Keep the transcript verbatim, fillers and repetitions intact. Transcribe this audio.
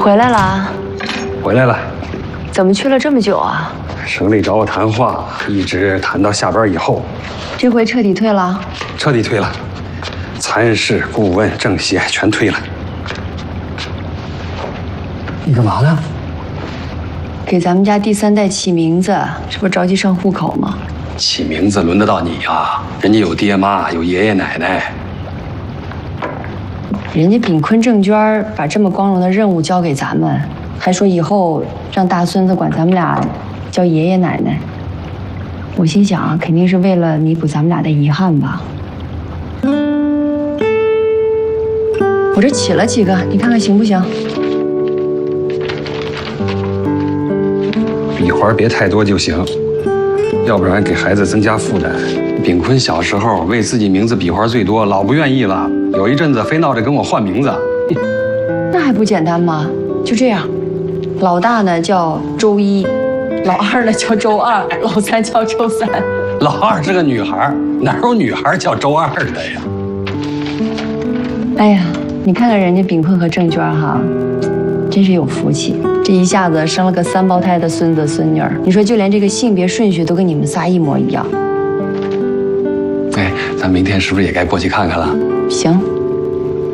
回来了？ 回来了。 怎么去了这么久啊？ 省里找我谈话，一直谈到下班以后。 这回彻底退了？ 彻底退了，参事、顾问、政协全退了。你干嘛呢？ 给咱们家第三代起名字，这不着急上户口吗？ 起名字轮得到你啊？人家有爹妈，有爷爷奶奶。 人家炳坤、郑娟把这么光荣的任务交给咱们，还说以后让大孙子管咱们俩叫爷爷奶奶。我心想啊，肯定是为了弥补咱们俩的遗憾吧。我这起了几个，你看看行不行？ 笔画别太多就行，要不然给孩子增加负担。炳坤小时候为自己名字笔画最多，老不愿意了，有一阵子非闹着跟我换名字。 那还不简单吗？就这样，老大呢叫周一，老二呢叫周二，老三叫周三。 老二是个女孩，哪有女孩叫周二的呀？ 哎呀，你看看人家炳坤和郑娟哈，真是有福气，这一下子生了个三胞胎的孙子孙女儿。你说就连这个性别顺序都跟你们仨一模一样。 哎，咱明天是不是也该过去看看了？ 行。